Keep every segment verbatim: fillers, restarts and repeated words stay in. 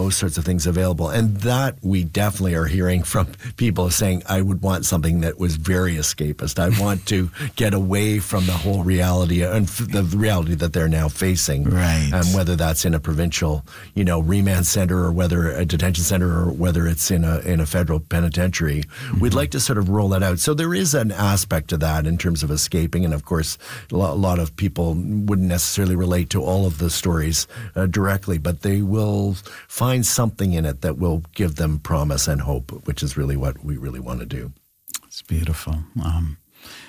those sorts of things available. And that we definitely are hearing from people saying, I would want something that was very escapist. I want to get away from the whole reality and the reality that they're now facing. Right. And whether that's in a provincial, you know, remand center or whether a detention center or whether it's in a in a federal penitentiary, mm-hmm. we'd like to sort of roll that out. So there is an aspect to that in terms of escaping. And of course, a lot of people wouldn't necessarily relate to all of the stories uh, directly, but they will find something in it that will give them promise and hope, which is really what we really want to do. It's beautiful. Um,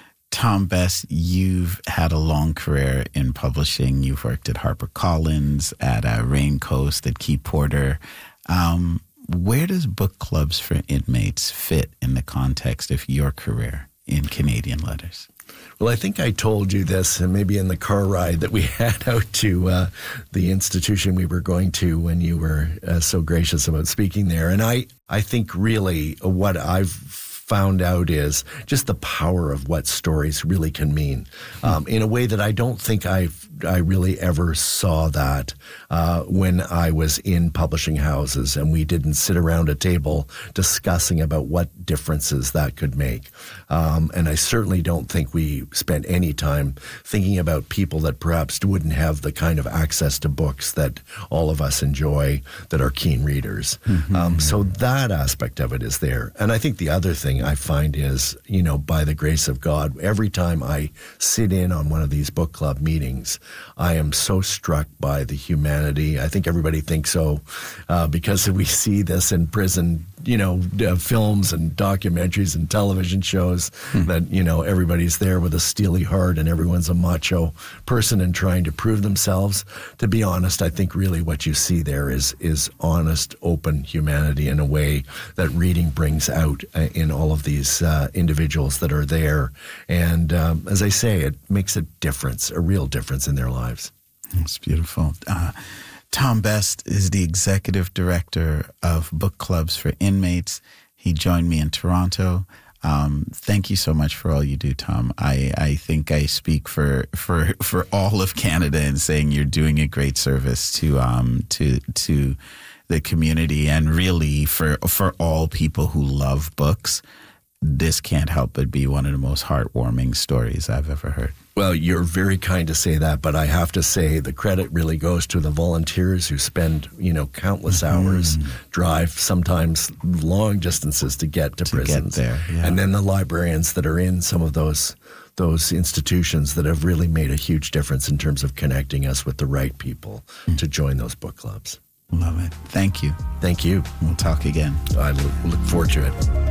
Tom Best, you've had a long career in publishing. You've worked at HarperCollins, at uh, Raincoast, at Key Porter. Um, where does book clubs for inmates fit in the context of your career in Canadian letters? Well, I think I told you this, and maybe in the car ride that we had out to uh, the institution we were going to when you were uh, so gracious about speaking there. And I, I think really what I've found out is just the power of what stories really can mean um, in a way that I don't think I've I really ever saw that uh, when I was in publishing houses and we didn't sit around a table discussing about what differences that could make. Um, and I certainly don't think we spent any time thinking about people that perhaps wouldn't have the kind of access to books that all of us enjoy, that are keen readers. Mm-hmm. Um, so that aspect of it is there. And I think the other thing I find is, you know, by the grace of God, every time I sit in on one of these book club meetings, I am so struck by the humanity. I think everybody thinks so uh, because we see this in prison, you know, uh, films and documentaries and television shows hmm. that, you know, everybody's there with a steely heart and everyone's a macho person and trying to prove themselves. To be honest, I think really what you see there is is honest, open humanity in a way that reading brings out uh, in all of these uh, individuals that are there. And um, as I say, it makes a difference, a real difference in their lives. That's beautiful. Uh, Tom Best is the executive director of book clubs for inmates. He joined me in Toronto. Um, thank you so much for all you do, Tom. I, I think I speak for, for for all of Canada in saying you're doing a great service to um to to the community and really for for all people who love books. This can't help but be one of the most heartwarming stories I've ever heard. Well, you're very kind to say that, but I have to say the credit really goes to the volunteers who spend, you know, countless mm-hmm. hours, drive sometimes long distances to get to, to prisons. Get there, yeah. And then the librarians that are in some of those those institutions that have really made a huge difference in terms of connecting us with the right people mm-hmm. to join those book clubs. Love it. Thank you. Thank you. We'll talk again. I look, look forward to it.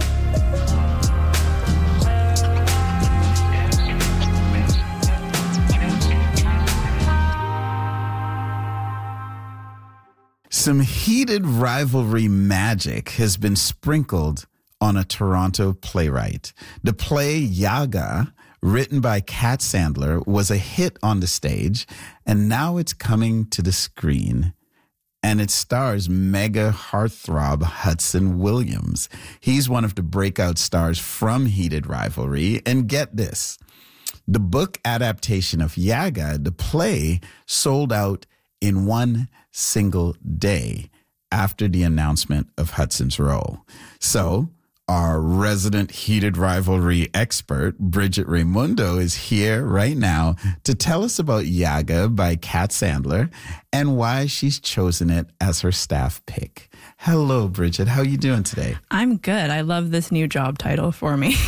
Some heated rivalry magic has been sprinkled on a Toronto playwright. The play Yaga, written by Kat Sandler, was a hit on the stage, and now it's coming to the screen. And it stars mega heartthrob Hudson Williams. He's one of the breakout stars from Heated Rivalry. And get this, the book adaptation of Yaga, the play, sold out in one single day after the announcement of Hudson's role. So our resident Heated Rivalry expert, Bridget Raimundo, is here right now to tell us about Yaga by Kat Sandler and why she's chosen it as her staff pick. Hello, Bridget. How are you doing today? I'm good. I love this new job title for me.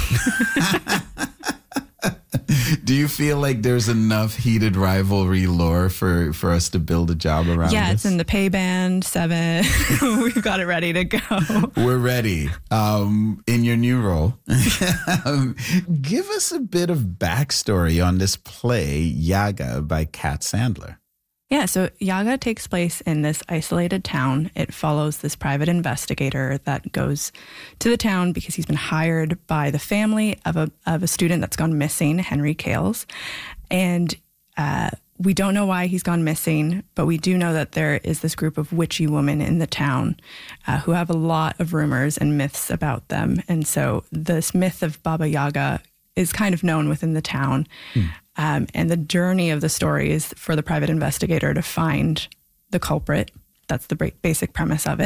Do you feel like there's enough Heated Rivalry lore for, for us to build a job around Yeah, this? it's in the pay band, seven. We've got it ready to go. We're ready. Um, in your new role, um, give us a bit of backstory on this play, Yaga, by Kat Sandler. Yeah, so Yaga takes place in this isolated town. It follows this private investigator that goes to the town because he's been hired by the family of a of a student that's gone missing, Henry Kales. And uh, we don't know why he's gone missing, but we do know that there is this group of witchy women in the town uh, who have a lot of rumors and myths about them. And so this myth of Baba Yaga is kind of known within the town. Hmm. Um, and the journey of the story is for the private investigator to find the culprit. That's the basic premise of it.